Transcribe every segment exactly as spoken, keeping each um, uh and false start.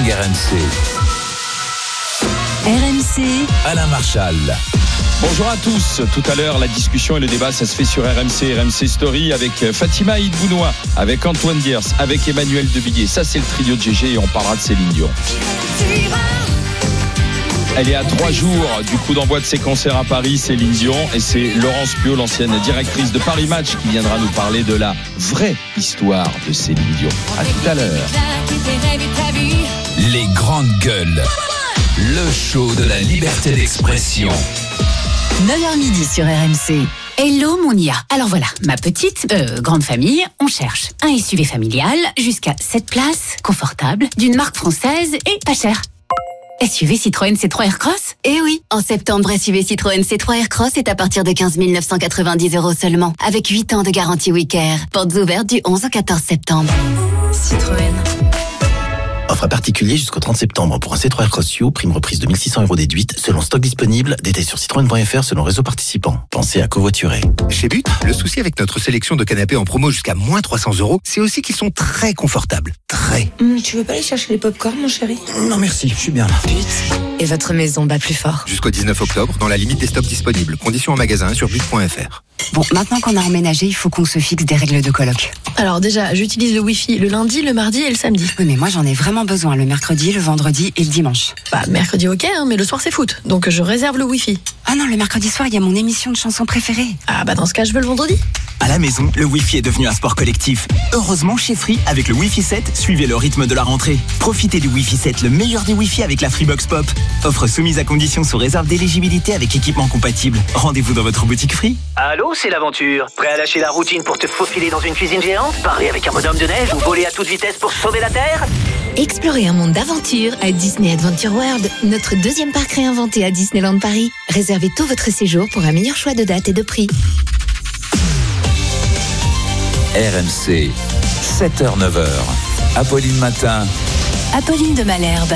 Morning R M C. R M C, Alain Marchal. Bonjour à tous. Tout à l'heure, la discussion et le débat, ça se fait sur R M C, R M C Story avec Fatima Idbounoua, avec Antoine Diers, avec Emmanuel Devilliers. Ça, c'est le trio de G G et on parlera de Céline Dion. Elle est à trois jours du coup d'envoi de ses concerts à Paris, Céline Dion, et c'est Laurence Piot, l'ancienne directrice de Paris Match, qui viendra nous parler de la vraie histoire de Céline Dion. À tout à l'heure. Les grandes gueules. Le show de la liberté d'expression. neuf heures midi sur R M C. Hello Monia. Alors voilà, ma petite, euh, grande famille, on cherche un S U V familial jusqu'à sept places, confortable, d'une marque française et pas cher. S U V Citroën C trois Aircross ? Eh oui, en septembre, S U V Citroën C trois Aircross est à partir de quinze mille neuf cent quatre-vingt-dix euros seulement, avec huit ans de garantie Wicker. Portes ouvertes du onze au quatorze septembre. Citroën. Offre à particulier jusqu'au trente septembre pour un C trois Aircross U, prime reprise de mille six cents euros déduite, selon stock disponible, détail sur citroën point f r selon réseau participant. Pensez à covoiturer. Chez But, le souci avec notre sélection de canapés en promo jusqu'à moins trois cents euros, c'est aussi qu'ils sont très confortables. Très. Mmh, tu veux pas aller chercher les pop-corn, mon chéri ? Non merci, je suis bien là. But. Et votre maison bat plus fort. Jusqu'au dix-neuf octobre, dans la limite des stocks disponibles. Conditions en magasin sur but point f r. Bon, maintenant qu'on a emménagé, il faut qu'on se fixe des règles de coloc. Alors déjà, j'utilise le Wi-Fi le lundi, le mardi et le samedi. Oui, mais moi j'en ai vraiment besoin le mercredi, le vendredi et le dimanche. Bah, mercredi ok, hein, mais le soir c'est foot. Donc je réserve le Wi-Fi. Ah non, le mercredi soir, il y a mon émission de chansons préférée. Ah bah dans ce cas, je veux le vendredi. À la maison, le Wi-Fi est devenu un sport collectif. Heureusement, chez Free, avec le Wi-Fi sept, suivez le rythme de la rentrée. Profitez du Wi-Fi sept, le meilleur des Wi-Fi avec la Freebox Pop. Offre soumise à condition sous réserve d'éligibilité avec équipement compatible. Rendez-vous dans votre boutique Free. Allô, c'est l'aventure. Prêt à lâcher la routine pour te faufiler dans une cuisine géante, parer avec un bonhomme de neige ou voler à toute vitesse pour sauver la Terre ? Explorez un monde d'aventure à Disney Adventure World, notre deuxième parc réinventé à Disneyland Paris. Réservez tout votre séjour pour un meilleur choix de date et de prix. R M C, sept heures neuf heures. Apolline Matin. Apolline de Malherbe.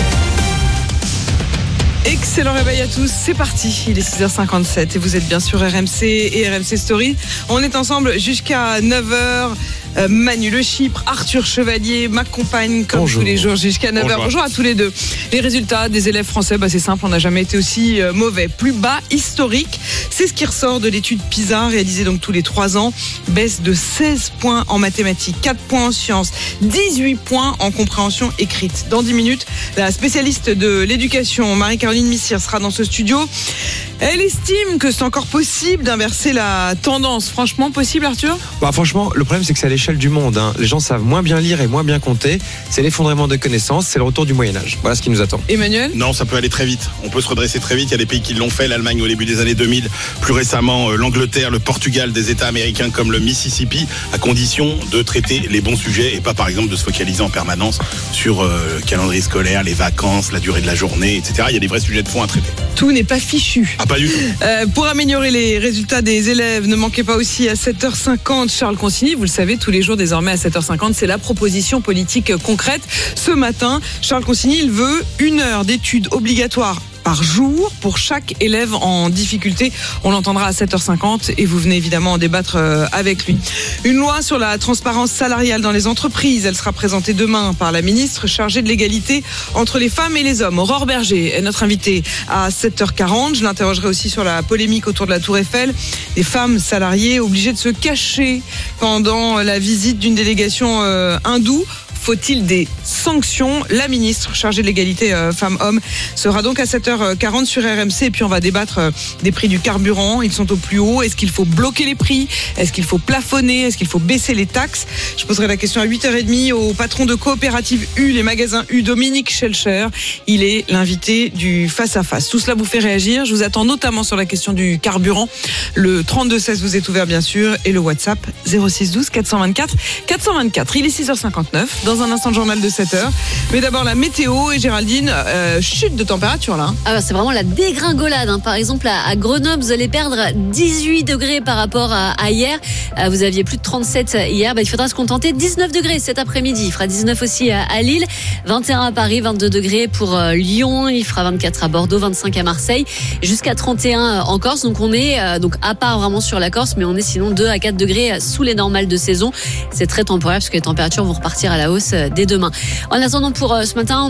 Excellent réveil à tous, c'est parti, il est six heures cinquante-sept et vous êtes bien sur R M C et R M C Story. On est ensemble jusqu'à neuf heures. Euh, Manu Le Chypre, Arthur Chevalier m'accompagne comme Bonjour. tous les jours jusqu'à neuf heures. Bonjour. Bonjour à tous les deux. Les résultats des élèves français, bah c'est simple, on n'a jamais été aussi euh, mauvais. Plus bas historique, c'est ce qui ressort de l'étude PISA réalisée donc tous les trois ans. Baisse de seize points en mathématiques, quatre points en sciences, dix-huit points en compréhension écrite. Dans dix minutes, la spécialiste de l'éducation, Marie-Caroline Missire, sera dans ce studio. Elle estime que c'est encore possible d'inverser la tendance. Franchement, possible, Arthur ? Bah, franchement, le problème, c'est que c'est à l'échelle du monde. Hein. Les gens savent moins bien lire et moins bien compter. C'est l'effondrement des connaissances, c'est le retour du Moyen-Âge. Voilà ce qui nous attend. Emmanuel ? Non, ça peut aller très vite. On peut se redresser très vite. Il y a des pays qui l'ont fait. L'Allemagne au début des années deux mille. Plus récemment, euh, l'Angleterre, le Portugal, des États américains comme le Mississippi, à condition de traiter les bons sujets et pas, par exemple, de se focaliser en permanence sur euh, le calendrier scolaire, les vacances, la durée de la journée, et cetera. Il y a des vrais sujets de fond à traiter. Tout n'est pas fichu. Ah, pas du tout. Euh, pour améliorer les résultats des élèves, ne manquez pas aussi à sept heures cinquante Charles Consigny. Vous le savez, tous les jours désormais à sept heures cinquante, c'est la proposition politique concrète. Ce matin, Charles Consigny, il veut une heure d'études obligatoires par jour pour chaque élève en difficulté. On l'entendra à sept heures cinquante et vous venez évidemment en débattre avec lui. Une loi sur la transparence salariale dans les entreprises. Elle sera présentée demain par la ministre chargée de l'égalité entre les femmes et les hommes. Aurore Berger est notre invitée à sept heures quarante. Je l'interrogerai aussi sur la polémique autour de la Tour Eiffel. Des femmes salariées obligées de se cacher pendant la visite d'une délégation euh, hindoue. Faut-il des sanctions ? La ministre chargée de l'égalité euh, femmes-hommes sera donc à sept heures quarante sur R M C. Et puis on va débattre euh, des prix du carburant. Ils sont au plus haut. Est-ce qu'il faut bloquer les prix ? Est-ce qu'il faut plafonner ? Est-ce qu'il faut baisser les taxes ? Je poserai la question à huit heures trente au patron de coopérative U, les magasins U, Dominique Schelcher. Il est l'invité du face-à-face. Tout cela vous fait réagir. Je vous attends notamment sur la question du carburant. Le trente-deux seize vous est ouvert bien sûr. Et le WhatsApp zéro six douze quatre cent vingt-quatre quatre cent vingt-quatre. Il est six heures cinquanteneuf. Dans un instant, le journal de sept heures. Mais d'abord, la météo. Et Géraldine, euh, chute de température là. Ah bah, c'est vraiment la dégringolade. Hein. Par exemple, à, à Grenoble, vous allez perdre dix-huit degrés par rapport à, à hier. Euh, vous aviez plus de trente-sept hier. Bah, il faudra se contenter de dix-neuf degrés cet après-midi. Il fera dix-neuf aussi à, à Lille, vingt et un à Paris, vingt-deux degrés pour euh, Lyon. Il fera vingt-quatre à Bordeaux, vingt-cinq à Marseille, jusqu'à trente et un en Corse. Donc on est, euh, donc à part vraiment sur la Corse, mais on est sinon deux à quatre degrés sous les normales de saison. C'est très temporaire parce que les températures vont repartir à la hausse dès demain. En attendant pour ce matin,